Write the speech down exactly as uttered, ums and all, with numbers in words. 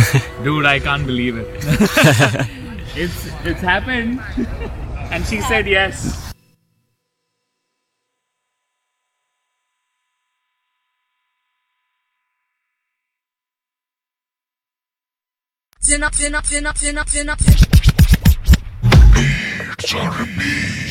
Dude, I can't believe it. it's it's happened, and she said yes. Chin up, chin up, chin up, chin up, chin up.